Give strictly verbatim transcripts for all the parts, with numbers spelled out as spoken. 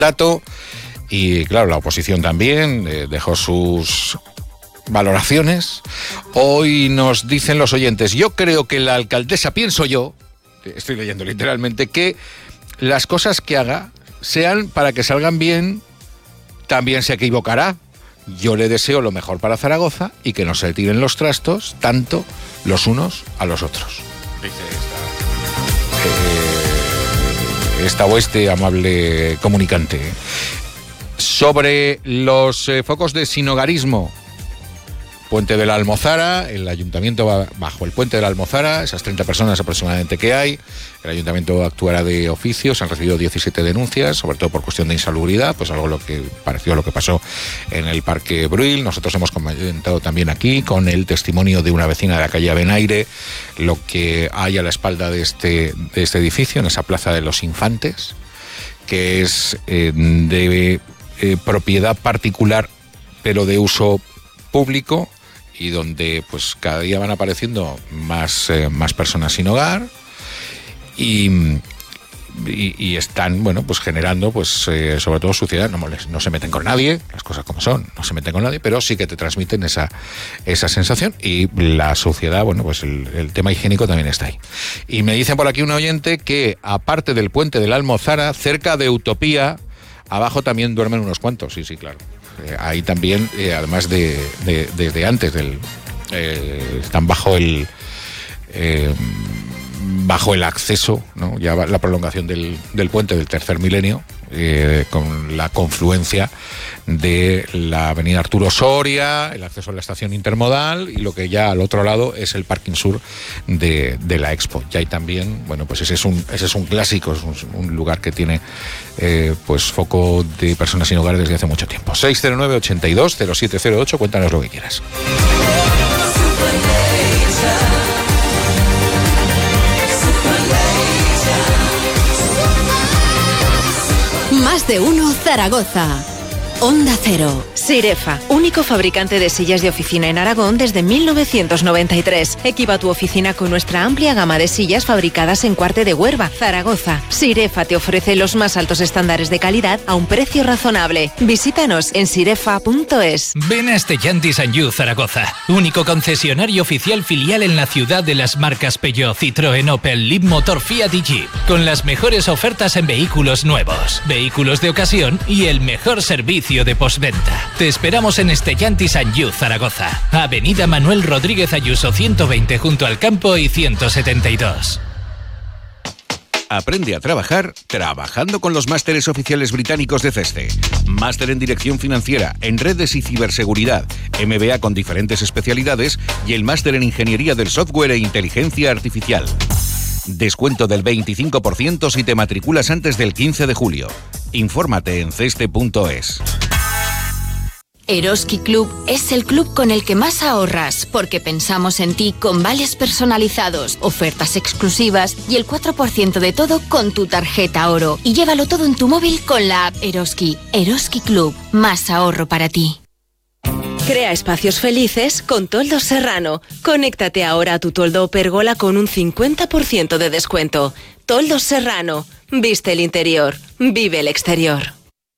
dato. Y claro, la oposición también eh, dejó sus valoraciones. Hoy nos dicen los oyentes, yo creo que la alcaldesa, pienso yo, estoy leyendo literalmente, que las cosas que haga sean para que salgan bien, también se equivocará. Yo le deseo lo mejor para Zaragoza y que no se tiren los trastos tanto los unos a los otros. Dice esta, eh, esta o este amable comunicante. Sobre los eh, focos de sinhogarismo, Puente de la Almozara, el ayuntamiento va bajo el Puente de la Almozara, esas treinta personas aproximadamente que hay, el ayuntamiento actuará de oficio, se han recibido diecisiete denuncias, sobre todo por cuestión de insalubridad, pues algo lo que pareció lo que pasó en el Parque Bruil. Nosotros hemos comentado también aquí, con el testimonio de una vecina de la calle Avenaire, lo que hay a la espalda de este, de este edificio, en esa Plaza de los Infantes, que es eh, de eh, propiedad particular, pero de uso público, y donde pues cada día van apareciendo más, eh, más personas sin hogar y, y, y están, bueno, pues generando pues eh, sobre todo suciedad. No, no se meten con nadie, las cosas como son, no se meten con nadie, pero sí que te transmiten esa, esa sensación, y la suciedad, bueno, pues el, el tema higiénico también está ahí. Y me dicen por aquí un oyente que aparte del Puente de la Almozara, cerca de Utopía, abajo también duermen unos cuantos. Sí, sí, claro. Eh, ahí también, eh, además de, de desde antes del eh, están bajo el eh, bajo el acceso, ¿no? Ya la prolongación del, del puente del tercer milenio, eh, con la confluencia de la avenida Arturo Soria, el acceso a la estación intermodal, y lo que ya al otro lado es el parking sur de, de la Expo. Ya hay también, bueno, pues ese es un, ese es un clásico, es un, un lugar que tiene eh, pues foco de personas sin hogar desde hace mucho tiempo. seis cero nueve, ochenta y dos, cero siete cero ocho, cuéntanos lo que quieras. Más de uno Zaragoza. Onda Cero. Sirefa, único fabricante de sillas de oficina en Aragón desde mil novecientos noventa y tres. Equipa tu oficina con nuestra amplia gama de sillas fabricadas en Cuarte de Huerva, Zaragoza. Sirefa te ofrece los más altos estándares de calidad a un precio razonable. Visítanos en sirefa punto es. Ven a Stellantis and You Zaragoza, único concesionario oficial filial en la ciudad de las marcas Peugeot, Citroën, Opel, Leapmotor, Fiat y Jeep, con las mejores ofertas en vehículos nuevos, vehículos de ocasión y el mejor servicio de postventa. Te esperamos en Stellantis and You Zaragoza, Avenida Manuel Rodríguez Ayuso ciento veinte junto al campo y ciento setenta y dos. Aprende a trabajar trabajando con los másteres oficiales británicos de CESCE. Máster en Dirección Financiera, en Redes y Ciberseguridad, M B A con diferentes especialidades y el Máster en Ingeniería del Software e Inteligencia Artificial. Descuento del veinticinco por ciento si te matriculas antes del quince de julio. Infórmate en ceste punto es. Eroski Club es el club con el que más ahorras, porque pensamos en ti con vales personalizados, ofertas exclusivas y el cuatro por ciento de todo con tu tarjeta oro. Y llévalo todo en tu móvil con la app Eroski. Eroski Club, más ahorro para ti. Crea espacios felices con Toldos Serrano. Conéctate ahora a tu toldo o pérgola con un cincuenta por ciento de descuento. Toldos Serrano. Viste el interior, vive el exterior.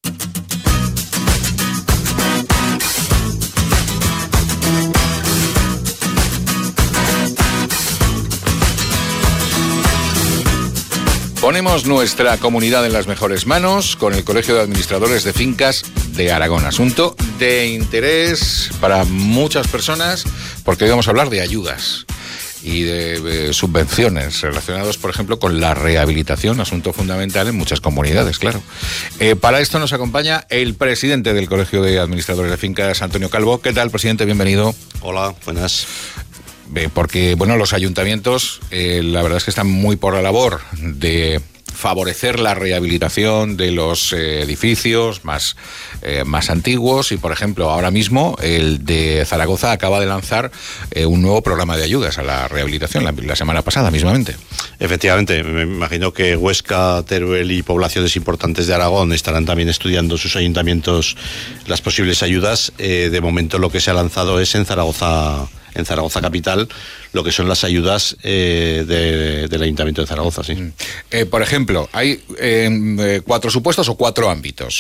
Ponemos nuestra comunidad en las mejores manos con el Colegio de Administradores de Fincas de Aragón. Asunto de interés para muchas personas, porque hoy vamos a hablar de ayudas y de, de subvenciones relacionados, por ejemplo, con la rehabilitación, asunto fundamental en muchas comunidades, claro. Eh, para esto nos acompaña el presidente del Colegio de Administradores de Fincas, Antonio Calvo. ¿Qué tal, presidente? Bienvenido. Hola, buenas. Porque, bueno, los ayuntamientos, eh, la verdad es que están muy por la labor de favorecer la rehabilitación de los eh, edificios más, eh, más antiguos, y, por ejemplo, ahora mismo el de Zaragoza acaba de lanzar eh, un nuevo programa de ayudas a la rehabilitación, la, la semana pasada mismamente. Efectivamente, me imagino que Huesca, Teruel y poblaciones importantes de Aragón estarán también estudiando sus ayuntamientos las posibles ayudas. Eh, de momento lo que se ha lanzado es en Zaragoza, en Zaragoza capital, lo que son las ayudas eh, de, del Ayuntamiento de Zaragoza, sí. Eh, por ejemplo, hay eh, cuatro supuestos o cuatro ámbitos.